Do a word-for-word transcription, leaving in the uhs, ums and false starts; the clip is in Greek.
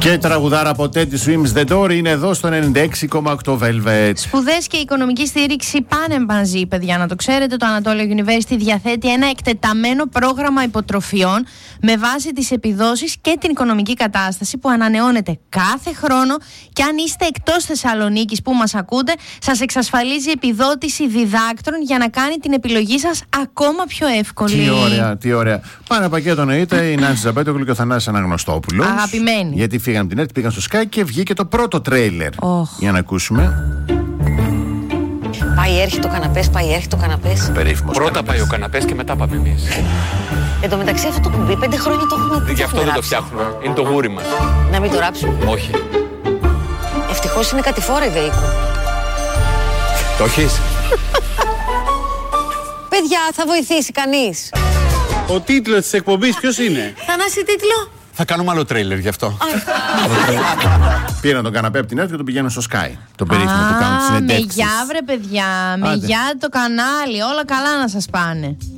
Και τραγουδάρα από Teddy Swims The Door είναι εδώ στο ενενήντα έξι κόμμα οκτώ Velvet. Σπουδές και οικονομική στήριξη πάνε μαζί, παιδιά, να το ξέρετε. Το Anatolia University διαθέτει ένα εκτεταμένο πρόγραμμα υποτροφιών με βάση τις επιδόσεις και την οικονομική κατάσταση που ανανεώνεται κάθε χρόνο. Και αν είστε εκτός Θεσσαλονίκης που μας ακούτε, σας εξασφαλίζει επιδότηση διδάκτρων για να κάνει την επιλογή σας ακόμα πιο εύκολη. Τι ωραία, τι ωραία. Πάνε πακέτο εννοείται η Νάνση Ζαμπέτογλου και ο Θανάσης Αναγνωστόπουλος. Αγαπημένοι. Γιατί φύγαν από την ΕΡΤ, πήγαν στο Sky και βγήκε το πρώτο τρέιλερ. Oh. Για να ακούσουμε. Πάει έρχεται ο καναπές, πάει έρχεται ο καναπές. Περίφημος Πρώτα καναπές. πάει ο καναπές και μετά πάμε εμείς. Εν τω μεταξύ αυτό το κουμπί πέντε χρόνια το έχουμε. Γι' αυτό δεν το ράψει. φτιάχνουμε. Είναι το γούρι μας. Να μην το ράψουμε. Όχι. Ευτυχώς είναι κατηφόρα η Δεϊκού. Το έχεις? Παιδιά, θα βοηθήσει κανείς? Ο τίτλος της εκπομπής ποιος είναι? Θανάση, τίτλο. Θα κάνουμε άλλο τρέιλερ γι' αυτό. Πήραν τον καναπέ από την ΕΡΤ και τον πηγαίνουν στο Sky. Το περίφημο που κάνουν τις Α, με συνεντεύξεις. γεια βρε παιδιά, με Άντε. γεια το κανάλι, όλα καλά να σας πάνε.